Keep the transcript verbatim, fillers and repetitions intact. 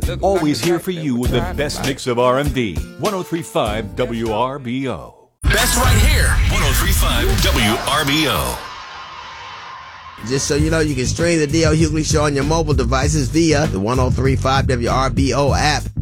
Always here for you with the best mix of R and B. ten thirty-five W R B O. Best right here. ten thirty-five W R B O. Just so you know, you can stream the D L Hughley Show on your mobile devices via the ten thirty-five W R B O app.